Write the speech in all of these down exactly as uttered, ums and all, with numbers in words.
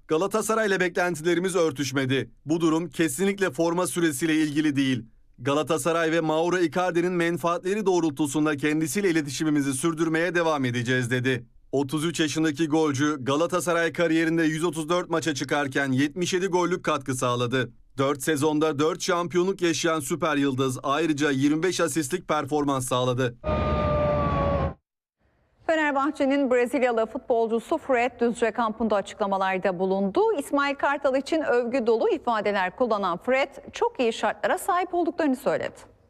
Galatasaray'la beklentilerimiz örtüşmedi. Bu durum kesinlikle forma süresiyle ilgili değil. Galatasaray ve Mauro Icardi'nin menfaatleri doğrultusunda kendisiyle iletişimimizi sürdürmeye devam edeceğiz dedi. otuz üç yaşındaki golcü Galatasaray kariyerinde yüz otuz dört maça çıkarken yetmiş yedi gollük katkı sağladı. dört sezonda dört şampiyonluk yaşayan süper yıldız ayrıca yirmi beş asistlik performans sağladı. Fenerbahçe'nin Brezilyalı futbolcusu Fred Düzce kampında açıklamalarda bulundu. İsmail Kartal için övgü dolu ifadeler kullanan Fred çok iyi şartlara sahip olduklarını söyledi.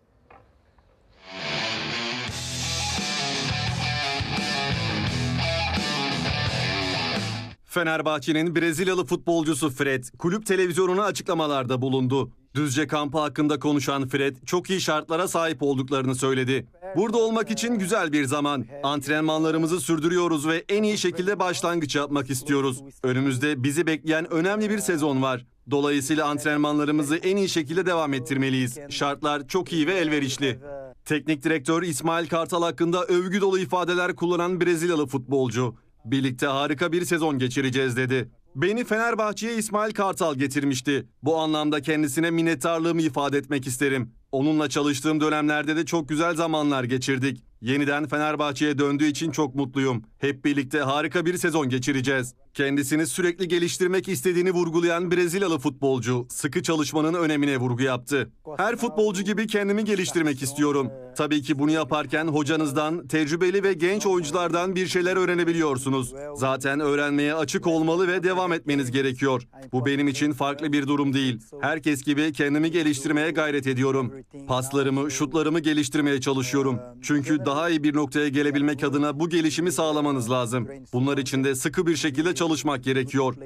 Fenerbahçe'nin Brezilyalı futbolcusu Fred, kulüp televizyonuna açıklamalarda bulundu. Düzce kampı hakkında konuşan Fred, çok iyi şartlara sahip olduklarını söyledi. Burada olmak için güzel bir zaman. Antrenmanlarımızı sürdürüyoruz ve en iyi şekilde başlangıç yapmak istiyoruz. Önümüzde bizi bekleyen önemli bir sezon var. Dolayısıyla antrenmanlarımızı en iyi şekilde devam ettirmeliyiz. Şartlar çok iyi ve elverişli. Teknik direktör İsmail Kartal hakkında övgü dolu ifadeler kullanan Brezilyalı futbolcu, "Birlikte harika bir sezon geçireceğiz" dedi. "Beni Fenerbahçe'ye İsmail Kartal getirmişti. Bu anlamda kendisine minnettarlığımı ifade etmek isterim. Onunla çalıştığım dönemlerde de çok güzel zamanlar geçirdik. Yeniden Fenerbahçe'ye döndüğü için çok mutluyum. Hep birlikte harika bir sezon geçireceğiz." Kendisini sürekli geliştirmek istediğini vurgulayan Brezilyalı futbolcu, sıkı çalışmanın önemine vurgu yaptı. "Her futbolcu gibi kendimi geliştirmek istiyorum. Tabii ki bunu yaparken hocanızdan, tecrübeli ve genç oyunculardan bir şeyler öğrenebiliyorsunuz. Zaten öğrenmeye açık olmalı ve devam etmeniz gerekiyor. Bu benim için farklı bir durum değil. Herkes gibi kendimi geliştirmeye gayret ediyorum. Paslarımı, şutlarımı geliştirmeye çalışıyorum. Çünkü daha iyi bir noktaya gelebilmek adına bu gelişimi sağlamanız lazım. Bunlar için de sıkı bir şekilde çalışmak gerekiyor."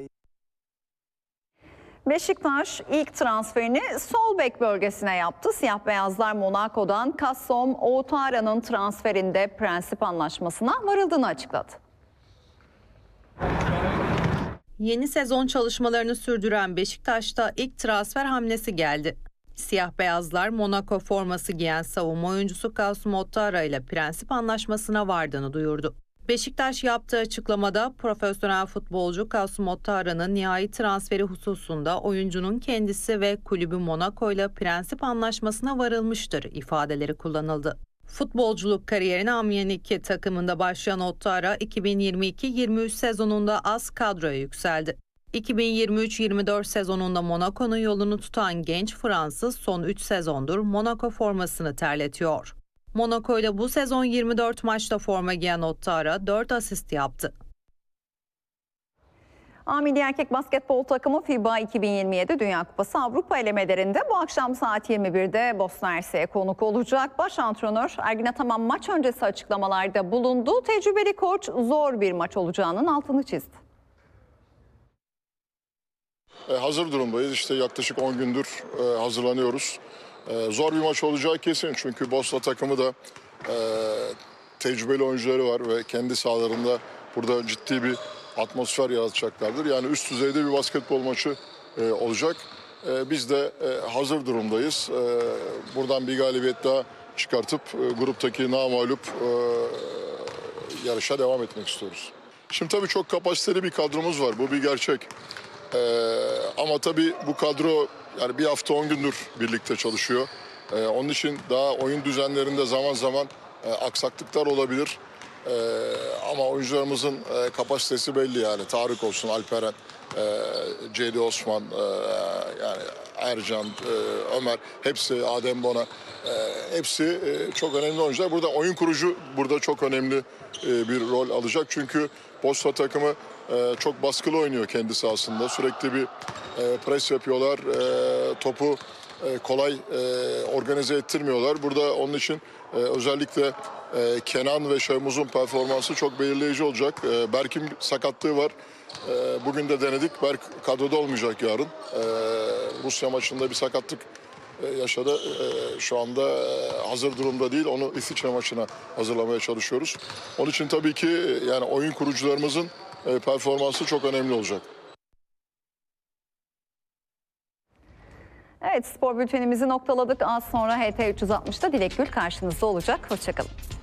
Beşiktaş ilk transferini sol bek bölgesine yaptı. Siyah beyazlar Monaco'dan Kassom Ouattara'nın transferinde prensip anlaşmasına varıldığını açıkladı. Yeni sezon çalışmalarını sürdüren Beşiktaş'ta ilk transfer hamlesi geldi. Siyah beyazlar Monaco forması giyen savunma oyuncusu Kassom Ouattara ile prensip anlaşmasına vardığını duyurdu. Beşiktaş yaptığı açıklamada profesyonel futbolcu Kassom Ouattara'nın nihai transferi hususunda oyuncunun kendisi ve kulübü Monaco ile prensip anlaşmasına varılmıştır ifadeleri kullanıldı. Futbolculuk kariyerine Amiens iki takımında başlayan Ouattara iki bin yirmi iki yirmi üç sezonunda az kadroya yükseldi. iki bin yirmi üç yirmi dört sezonunda Monaco'nun yolunu tutan genç Fransız son üç sezondur Monaco formasını terletiyor. Monaco ile bu sezon yirmi dört maçta forma giyen Ouattara dört asist yaptı. A Milli Erkek Basketbol takımı FIBA iki bin yirmi yedi Dünya Kupası Avrupa elemelerinde bu akşam saat yirmi birde Bosna Hersek'e konuk olacak. Baş antrenör Ergin Ataman maç öncesi açıklamalarda bulundu. Tecrübeli koç zor bir maç olacağının altını çizdi. Hazır durumdayız. İşte yaklaşık on gündür hazırlanıyoruz. Zor bir maç olacağı kesin. Çünkü Bosna takımı da tecrübeli oyuncuları var ve kendi sahalarında burada ciddi bir atmosfer yaratacaklardır. Yani üst düzeyde bir basketbol maçı olacak. Biz de hazır durumdayız. Buradan bir galibiyet daha çıkartıp gruptaki namağlup yarışa devam etmek istiyoruz. Şimdi tabii çok kapasiteli bir kadromuz var. Bu bir gerçek. Ee, ama tabii bu kadro yani bir hafta on gündür birlikte çalışıyor. Ee, onun için daha oyun düzenlerinde zaman zaman e, aksaklıklar olabilir. Ee, ama oyuncularımızın e, kapasitesi belli yani. Tarık olsun, Alperen, e, Cedi Osman, e, yani Ercan, e, Ömer, hepsi Adem Bona, e, hepsi e, çok önemli oyuncular. Burada oyun kurucu burada çok önemli e, bir rol alacak. Çünkü Bosna takımı Ee, çok baskılı oynuyor kendi sahasında. Sürekli bir e, pres yapıyorlar. E, topu e, kolay e, organize ettirmiyorlar. Burada onun için e, özellikle e, Kenan ve Şahmuz'un performansı çok belirleyici olacak. E, Berk'in sakatlığı var. E, bugün de denedik. Berk kadroda olmayacak yarın. E, Rusya maçında bir sakatlık e, yaşadı. E, şu anda e, hazır durumda değil. Onu İsviçre maçına hazırlamaya çalışıyoruz. Onun için tabii ki yani oyun kurucularımızın performansı çok önemli olacak. Evet, spor bültenimizi noktaladık. Az sonra H T üç yüz altmış'ta Dilek Gül karşınızda olacak. Hoşçakalın.